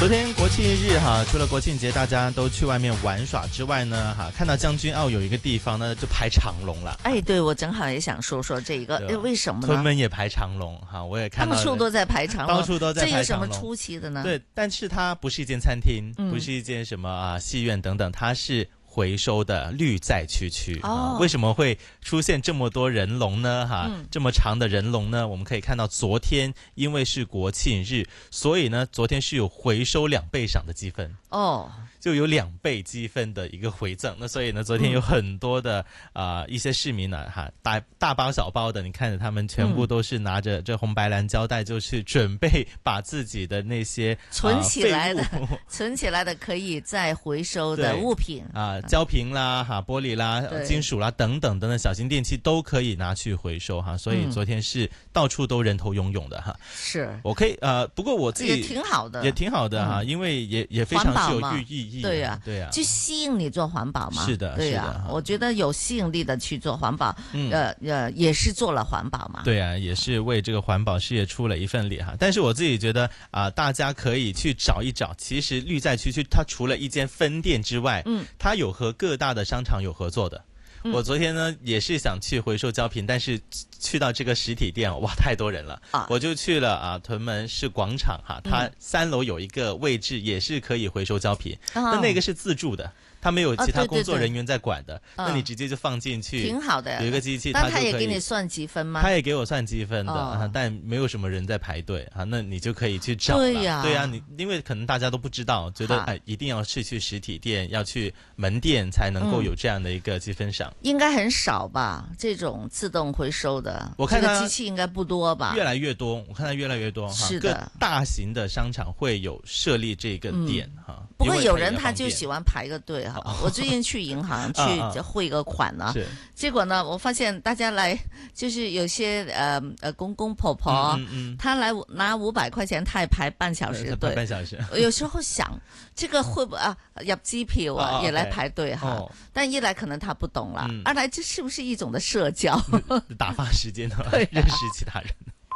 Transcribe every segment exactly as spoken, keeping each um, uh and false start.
昨天国庆日哈，除了国庆节大家都去外面玩耍之外呢，哈，看到将军澳有一个地方呢就排长龙了。 哎，对，我正好也想说说这个，为什么呢？ 屯门也排长龙哈，我也看到到处都在排长龙， 到处都在排长龙， 这有什么出奇的呢？ 对，但是它不是一间餐厅，嗯、不是一间什么啊戏院等等，它是回收的绿在区区、 哦啊、为什么会出现这么多人龙呢？哈、嗯，这么长的人龙呢？我们可以看到，昨天因为是国庆日，所以呢，昨天是有回收两倍赏的积分哦。 就有两倍积分的一个回赠，那所以呢，昨天有很多的啊、呃、一些市民呢，哈，大大包小包的，你看着他们全部都是拿着这红白蓝胶带，就去准备把自己的那些存起来的、呃、存起来的可以再回收的物品啊、呃，胶瓶啦、哈玻璃啦、金属啦等等等等小型电器都可以拿去回收哈，所以昨天是到处都人头涌涌的哈。 是， 我可以呃，不过我自己也挺好的， 也挺好的哈，嗯、因为也也非常具有寓意。 对呀、啊， 对呀、啊， 就吸引你做环保嘛。 是的， 对呀、啊，我觉得有吸引力的去做环保，嗯、呃呃，也是做了环保嘛。 对啊，也是为这个环保事业出了一份力哈。但是我自己觉得啊、呃，大家可以去找一找，其实绿在区区它除了一间分店之外，嗯，它有和各大的商场有合作的。我昨天呢也是想去回收胶瓶，但是去到这个实体店，哇，太多人了，啊、我就去了啊屯门市广场哈，它三楼有一个位置也是可以回收胶瓶，嗯、那那个是自助的。他没有其他工作人员在管的，哦、对对对，那你直接就放进去， 挺好的。 有一个机器， 但他也给你算积分吗？ 他也给我算积分的， 哦啊、但没有什么人在排队啊，那你就可以去找了。 对呀、啊， 对呀、啊，你因为可能大家都不知道，觉得哎，一定要是去实体店，要去门店才能够有这样的一个积分赏。 嗯、应该很少吧？这种自动回收的， 我看它这个机器应该不多吧？ 越来越多，我看它越来越多哈。 是的， 各大型的商场会有设立这个店哈。嗯不过有人他就喜欢排个队哈。哦、我最近去银行去汇个款呢，结果呢，我发现大家来就是有些呃呃公公婆婆，嗯嗯、他来拿五百块钱，他也排半小时队， 半小时。 有时候想这個會不會啊入機票啊、哦、也來排隊哈、哦，但一來可能他不懂啦，嗯、二來這是不是一種的社交？ 打發時間啊，認識其他人。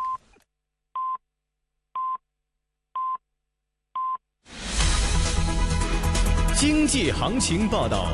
經濟行情報道。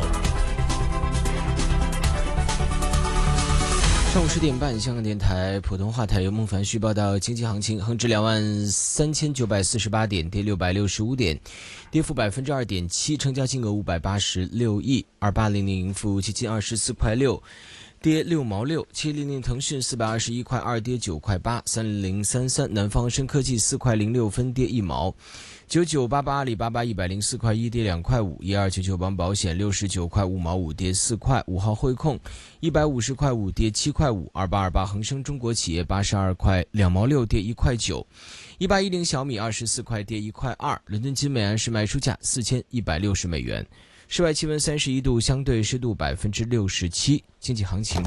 上午十點半，香港電台普通話台由孟凡旭報道經濟行情，恒指兩萬三千九百四十八點，跌六百六十五點，跌幅百分之二點七，成交金額五百八十六億，二八零零盈富基金二十四塊六，跌六毛六，七零零騰訊四百二十一塊二，跌九塊八，三零三三南方深科技四塊零六分，跌一毛。九九八八阿里巴巴一百零四塊一，跌兩塊五，一二九九邦保險六十九塊五毛五，跌四塊，五號匯控一百五十塊五，跌七塊五，二八二八恒生中國企業八十二塊兩毛六，跌一塊九，一八一零小米二十四塊，跌一塊二，倫敦金每安士賣出價四千一百六十美元。室外氣溫三十一度，相對濕度百分之六十七。經濟行情。